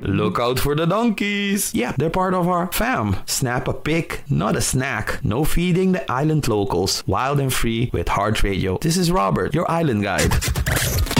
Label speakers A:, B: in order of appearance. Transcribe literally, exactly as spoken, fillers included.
A: Look out for the donkeys. Yeah, they're part of our fam. Snap a pic, not a snack. No feeding the island locals. Wild and free with Heart Radio. This is Robert, your island guide.